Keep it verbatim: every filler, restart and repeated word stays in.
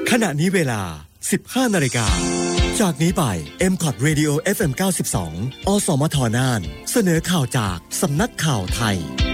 ขณะนี้เวลา สิบห้า นาฬิกาจากนี้ไป เอ็ม คอท Radio เอฟ เอ็ม เก้าสิบสอง อสมทน่านเสนอข่าวจากสำนักข่าวไทย